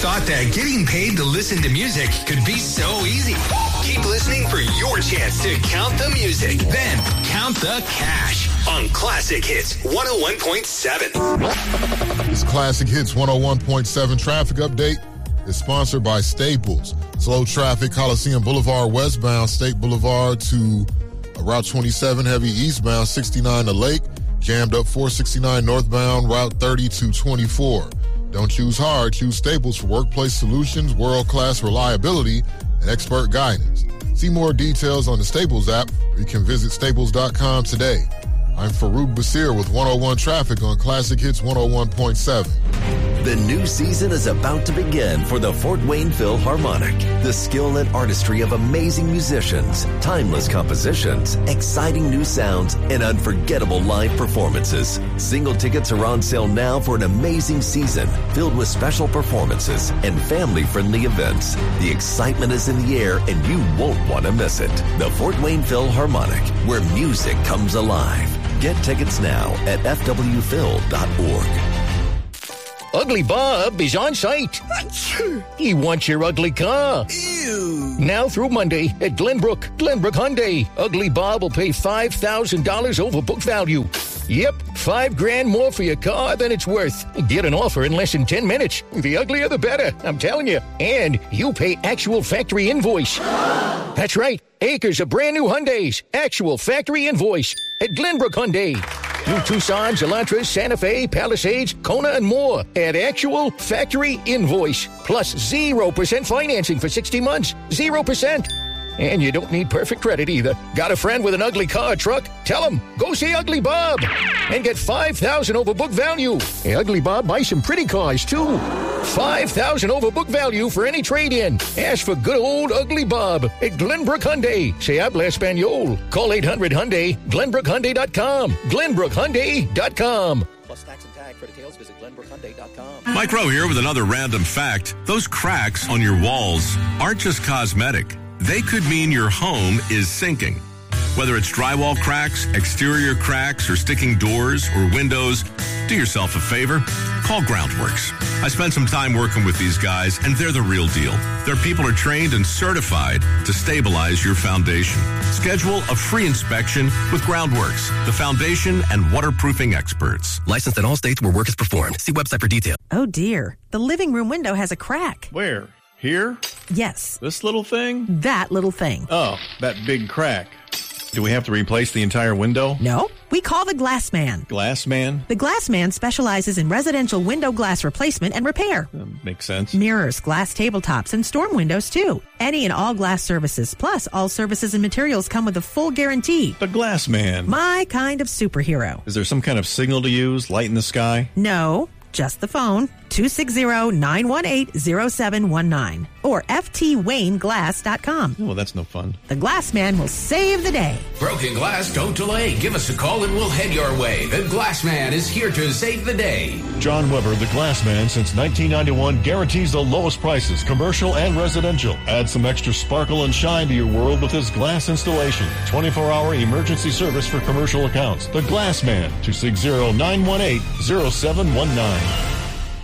thought that getting paid to listen to music could be so easy? Keep listening for your chance to count the music. Then count the cash on Classic Hits 101.7. This Classic Hits 101.7 traffic update is sponsored by Staples. Slow traffic, Coliseum Boulevard westbound, State Boulevard to Route 27, heavy eastbound, 69 to Lake. Jammed up 469 northbound, Route 30 to 24. Don't choose hard, choose Staples for workplace solutions, world-class reliability, and expert guidance. See more details on the Staples app, or you can visit staples.com today. I'm Farouk Basir with 101 Traffic on Classic Hits 101.7. The new season is about to begin for the Fort Wayne Philharmonic. The skill and artistry of amazing musicians, timeless compositions, exciting new sounds, and unforgettable live performances. Single tickets are on sale now for an amazing season filled with special performances and family-friendly events. The excitement is in the air and you won't want to miss it. The Fort Wayne Philharmonic, where music comes alive. Get tickets now at fwphil.org. Ugly Bob is on site. He wants your ugly car. Ew. Now through Monday at Glenbrook Hyundai. Ugly Bob will pay $5,000 over book value. Yep, $5,000 more for your car than it's worth. Get an offer in less than 10 minutes. The uglier the better, I'm telling you. And you pay actual factory invoice. That's right, acres of brand new Hyundais. Actual factory invoice at Glenbrook Hyundai. New Tucsons, Elantras, Santa Fe, Palisades, Kona, and more at actual factory invoice. Plus 0% financing for 60 months. 0%. And you don't need perfect credit either. Got a friend with an ugly car or truck? Tell him, go see Ugly Bob and get $5,000 over book value. Hey, Ugly Bob buys some pretty cars, too. $5,000 over book value for any trade-in. Ask for good old Ugly Bob at Glenbrook Hyundai. Se habla Espanol. Call 800-HYUNDAI, GlenbrookHyundai.com. GlenbrookHyundai.com. Plus tax and tag. For details, visit GlenbrookHyundai.com. Mike Rowe here with another random fact. Those cracks on your walls aren't just cosmetic. They could mean your home is sinking. Whether it's drywall cracks, exterior cracks, or sticking doors or windows, do yourself a favor. Call Groundworks. I spent some time working with these guys, and they're the real deal. Their people are trained and certified to stabilize your foundation. Schedule a free inspection with Groundworks, the foundation and waterproofing experts. Licensed in all states where work is performed. See website for detail. Oh, dear. The living room window has a crack. Where? Here? Yes. This little thing? That little thing. Oh, that big crack. Do we have to replace the entire window? No. We call the Glass Man. Glass Man? The Glass Man specializes in residential window glass replacement and repair. Makes sense. Mirrors, glass tabletops, and storm windows, too. Any and all glass services, plus all services and materials come with a full guarantee. The Glass Man. My kind of superhero. Is there some kind of signal to use? Light in the sky? No. Just the phone, 260-918-0719 or ftwayneglass.com. Oh, well, that's no fun. The Glass Man will save the day. Broken glass, don't delay. Give us a call and we'll head your way. The Glass Man is here to save the day. John Weber, the Glass Man, since 1991, guarantees the lowest prices, commercial and residential. Add some extra sparkle and shine to your world with his glass installation. 24-hour emergency service for commercial accounts. The Glass Man, 260-918-0719.